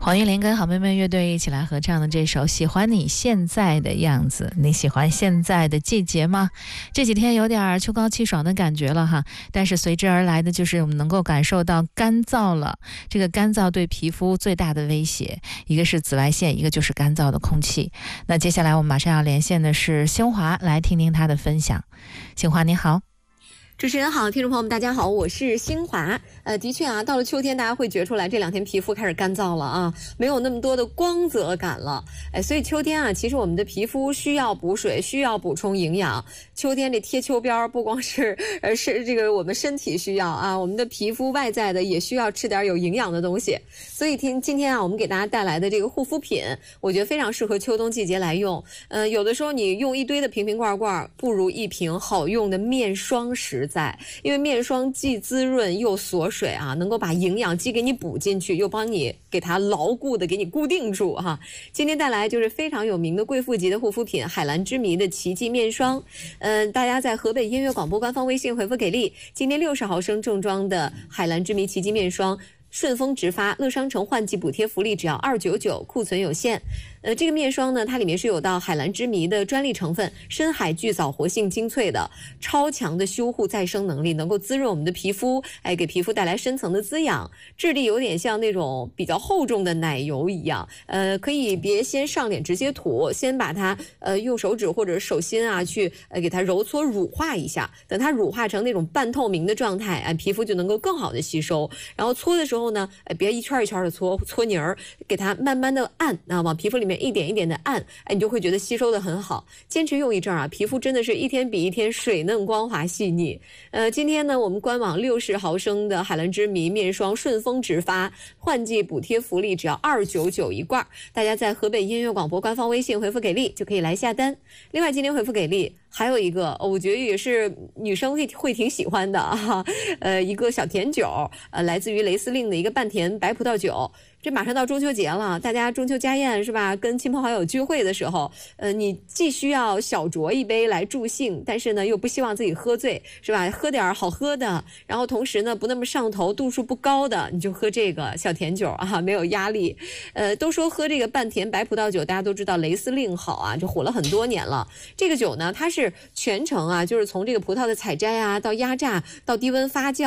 黄韵玲跟好妹妹乐队一起来合唱的这首《喜欢你现在的样子》。你喜欢现在的季节吗？这几天有点秋高气爽的感觉了哈，但是随之而来的就是我们能够感受到干燥了。这个干燥对皮肤最大的威胁，一个是紫外线，一个就是干燥的空气。那接下来我们马上要连线的是兴华，来听听他的分享。兴华你好。 主持人好，听众朋友们大家好，我是兴华。的确啊，到了秋天，大家会觉出来这2天皮肤开始干燥了啊，没有那么多的光泽感了。所以秋天啊，其实我们的皮肤需要补水，需要补充营养。秋天这贴秋膘不光是这个我们身体需要啊，我们的皮肤外在的也需要吃点有营养的东西。所以今天啊，我们给大家带来的这个护肤品，我觉得非常适合秋冬季节来用。有的时候你用一堆的瓶瓶罐罐，不如一瓶好用的面霜实在，因为面霜既滋润又锁水啊，能够把营养既给你补进去，又帮你给它牢固的给你固定住哈。今天带来就是非常有名的贵妇级的护肤品海蓝之谜的奇迹面霜。大家在河北音乐广播官方微信回复给力，今天60毫升正装的海蓝之谜奇迹面霜，顺丰直发，乐商城换季补贴福利只要299，库存有限。这个面霜呢，它里面是有到海蓝之谜的专利成分，深海巨藻活性精粹的，超强的修护再生能力，能够滋润我们的皮肤，给皮肤带来深层的滋养。质地有点像那种比较厚重的奶油一样，可以别先上脸直接涂，先把它用手指或者手心啊去给它揉搓乳化一下，等它乳化成那种半透明的状态，皮肤就能够更好的吸收。然后搓的时候呢，别一圈一圈的搓泥儿，给它慢慢的按啊，往皮肤里面一点一点的按，你就会觉得吸收的很好。坚持用一阵啊，皮肤真的是一天比一天水嫩光滑细腻。今天呢，我们官网60毫升的海蓝之谜面霜顺丰直发，换季补贴福利只要299一罐，大家在河北音乐广播官方微信回复给力就可以来下单。另外今天回复给力还有一个，我觉得也是女生会挺喜欢的啊，一个小甜酒，来自于雷司令的一个半甜白葡萄酒。这马上到中秋节了，大家中秋家宴是吧？跟亲朋好友聚会的时候，你既需要小酌一杯来助兴，但是呢又不希望自己喝醉，是吧？喝点好喝的，然后同时呢不那么上头，度数不高的，你就喝这个小甜酒啊，没有压力。都说喝这个半甜白葡萄酒，大家都知道雷司令好啊，就火了很多年了。这个酒呢，它是全程啊，就是从这个葡萄的采摘啊，到压榨，到低温发酵。